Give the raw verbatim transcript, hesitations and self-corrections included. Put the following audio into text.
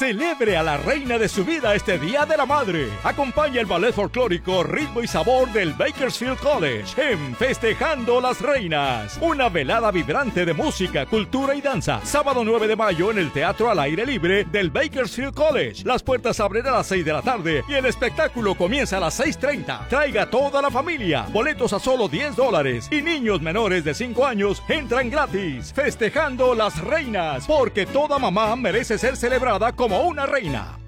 Celebre a la reina de su vida este Día de la Madre. Acompaña el ballet folclórico Ritmo y Sabor del Bakersfield College en Festejando las Reinas. Una velada vibrante de música, cultura y danza. Sábado nueve de mayo en el Teatro al Aire Libre del Bakersfield College. Las puertas abren a las seis de la tarde y el espectáculo comienza a las seis treinta. Traiga toda la familia. Boletos a solo diez dólares y niños menores de cinco años entran gratis. Festejando las Reinas, porque toda mamá merece ser celebrada como una reina.